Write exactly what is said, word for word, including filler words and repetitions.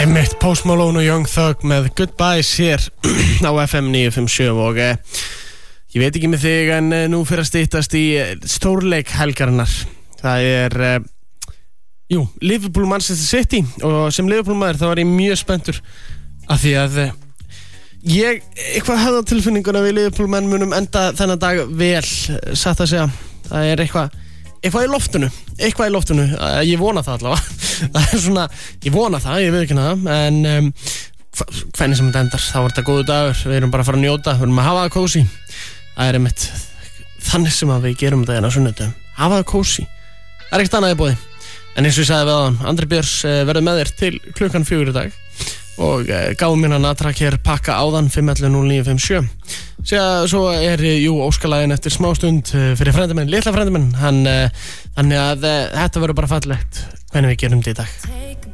Einmitt, Post Malone og Young Thug með Goodbyes hér á F M níu fimm sjö og eh, ég veit ekki með þig en eh, nú fyrir að styttast í eh, stórleik helgarinnar. Það er eh, jú, Liverpool Manchester City og sem Liverpool maður þá var ég mjög spenntur af því að eh, ég eitthvað hefði á tilfinninguna við Liverpool menn munum enda þennan dag vel satt að segja. Það er eitthvað eitthvað í loftinu, eitthvað í loftinu, ég vona það allavega. Það er svona, ég vona það, ég veit ekki það, en um, hvernig sem þetta endar, þá er þetta góðu dagur, við erum bara að fara að njóta, við erum að hafa það kósí. Það er einmitt þannig sem að við gerum þetta hérna á sunnudögum, hafa það kósí. Það er ekkert annað í boði. En eins og ég sagði við áðan, Andri Björns verður með þér til klukkan fjögur í dag og gáum mér að natrak hér pakka áðan fimm ellefu núll níu fimm sjö. Sér, svo er jú óskalæðin eftir smástund fyrir frendiminn, litla frendiminn, hann, þannig að þetta verður bara fallegt hvernig við gerum þetta í dag.